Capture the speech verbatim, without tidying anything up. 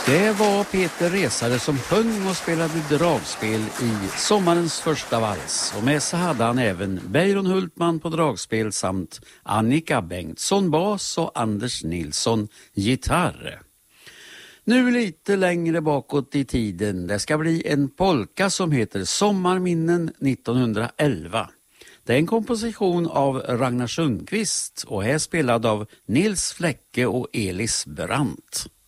Det var Peter Resare som sjöng och spelade dragspel i sommarens första vals. Och med sig hade han även Beiron Hultman på dragspel samt Annika Bengtsson bas och Anders Nilsson gitarr. Nu lite längre bakåt i tiden. Det ska bli en polka som heter Sommarminnen nittonhundraelva. Det är en komposition av Ragnar Sundqvist och är spelad av Nils Fläcke och Elis Brandt.